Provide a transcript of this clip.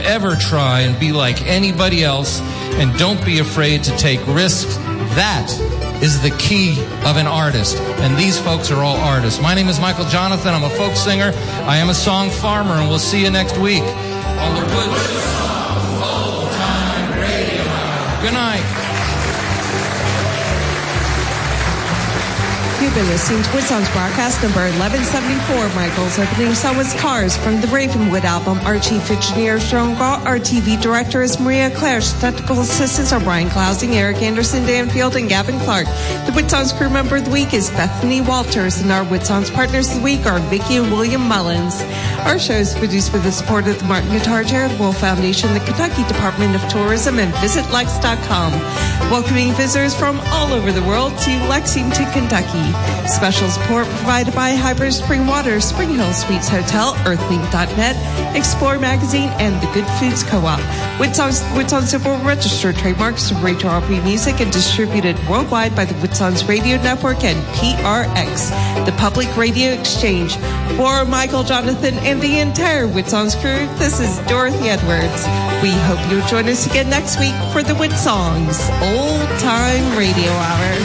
ever try and be like anybody else, and don't be afraid to take risks. That is the key of an artist, and these folks are all artists. My name is Michael Jonathan. I'm a folk singer. I am a song farmer, and we'll see you next week on the Woodsongs Old Time Radio Hour. Good night. You've been listening to Woodsongs broadcast number 1174. Michael's opening song was Cars from the Ravenwood album. Our chief engineer is Jerome Gaw. Our TV director is Maria Clare. Technical assistants are Brian Clousing, Eric Anderson, Dan Field, and Gavin Clark. The Woodsongs crew member of the week is Bethany Walters, and our Woodsongs partners of the week are Vicki and William Mullins. Our show is produced with the support of the Martin Guitar Charitable Foundation, the Kentucky Department of Tourism, and VisitLex.com. Welcoming visitors from all over the world to Lexington, Kentucky. Special support provided by Hybrid Spring Water, Spring Hill Suites Hotel, Earthlink.net, Explore Magazine, and the Good Foods Co-op. Woodsongs Civil Registered trademarks of Rachel Opry Music and distributed worldwide by the Woodsongs Radio Network and PRX, the Public Radio Exchange. For Michael, Jonathan, and the entire Woodsongs crew, this is Dorothy Edwards. We hope you'll join us again next week for the Woodsongs Old Time Radio Hour.